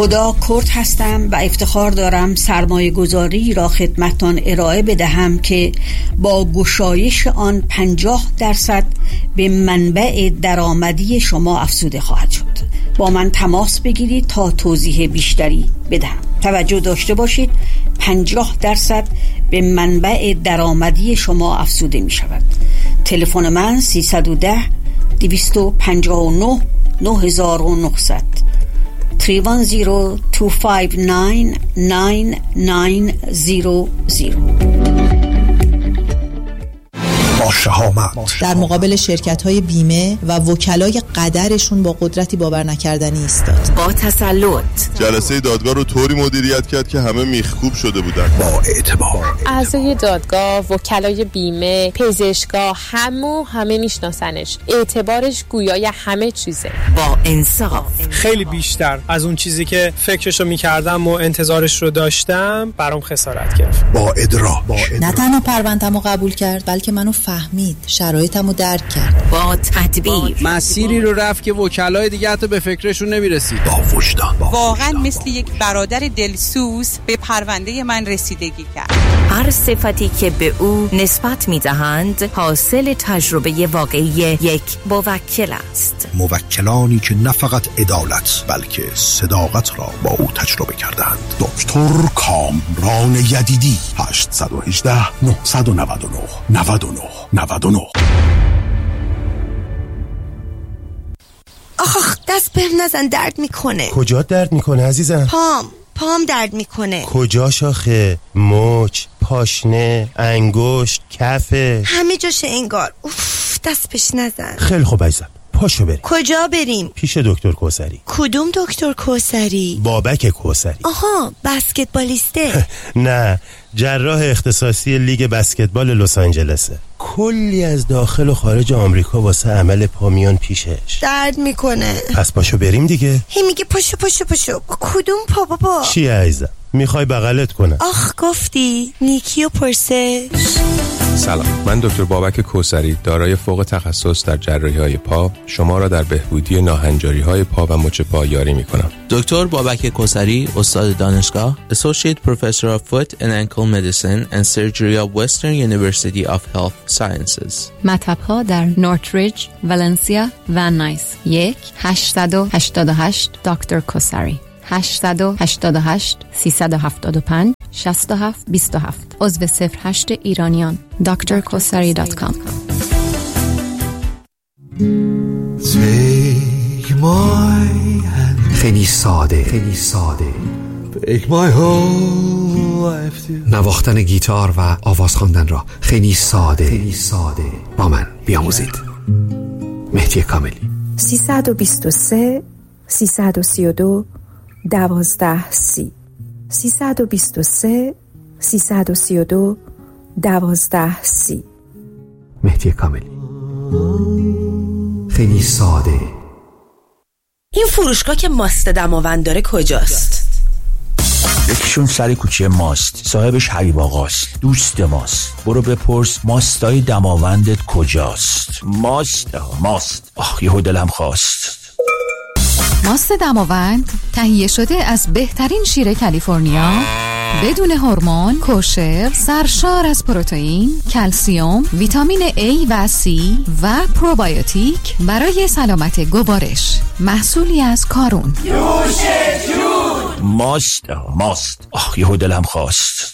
هدا کرد هستم و افتخار دارم سرمایه گذاری را خدمتتان ارائه بدهم که با گشایش آن 50% به منبع درآمدی شما افزوده خواهد شد. با من تماس بگیرید تا توضیح بیشتری بدهم. توجه داشته باشید 50% به منبع درآمدی شما افزوده می شود. تلفن من 310 259 9900 310-259-9900. با شهامت در مقابل شرکت‌های بیمه و وکلای قدرشون با قدرتی باور نکردنی ایستاد. با تسلط جلسه دادگاه رو طوری مدیریت کرد که همه میخکوب شده بودن. با اعتبار اعضای دادگاه، وکلای بیمه، پزشکا همه میشناسنش. اعتبارش گویای همه چیزه. با انصاف خیلی بیشتر از اون چیزی که فکرشو میکردم و انتظارش رو داشتم برام خسارت گرفت. با ادراک نه تنها پرونده‌مو قبول کرد بلکه منو فهمید، شرایطمو درک کرد. با تدبیر مسیری رو رفت که وکلای دیگه حتی به فکرشون نمیرسید. با وجدان واقعا مثل یک برادر دلسوز به پرونده من رسیدگی کرد. هر صفتی که به او نسبت میدهند حاصل تجربه واقعی یک موکل است. موکلانی که نه فقط عدالت بلکه صداقت را با او تجربه کردند. دکتر کامران یدیدی 818 999 99 99. آخ دست بهم نزن، درد میکنه. کجا درد میکنه عزیزم؟ پام درد میکنه. کجا شاخه؟ مچ، پاشنه، انگشت، کفه، همه جاشه انگار. اوف دست بهش نزن. خیلی خوب عزیزم، پاشو بریم. کجا بریم؟ پیش دکتر کوثری. کدوم دکتر کوثری؟ بابک کوثری. آها بسکتبالیسته. نه، جراح اختصاصی لیگ بسکتبال لس آنجلسه. کلی از داخل و خارج آمریکا واسه عمل پا میان پیشش. درد میکنه. پس پاشو بریم دیگه. هی میگه پاشو. کدوم پا بابا؟ چی عزیزم؟ میخوای بغلت کنم؟ آخ گفتی نیکی و پرسش. سلام، من دکتر بابک کوثری دارای فوق تخصص در جراحی‌های پا شما را در بهبودی ناهنجاری‌های پا و مچ پا یاری می‌کنم. دکتر بابک کوثری، استاد دانشگاه، Associate Professor of Foot and Ankle Medicine and Surgery of Western University of Health Sciences. مطب‌ها در نورتریج، ولنسیا و نایس. 1-888 دکتر کوثری 888 375 6727 عضو 08 ایرانیان drkosari.com. خیلی ساده نواختن گیتار و آواز خواندن را خیلی ساده با من بیاموزید. مهدی کاملی 323 332 1230 323 332 1230. مهدی کاملی. خیلی ساده. این فروشگاه که ماست دماوند داره کجاست؟ یکیشون سر کوچه ماست، صاحبش حبیب آقاست، دوست ماست. برو بپرس ماستای دماوندت کجاست. ماست. یهو دلم خواست. ماست دماوند تهیه شده از بهترین شیر کالیفرنیا، بدون هورمون، کوشر، سرشار از پروتئین، کلسیم، ویتامین A و C و پروبیوتیک برای سلامت گوارش. محصولی از کارون. ماست. یهو دلم خواست.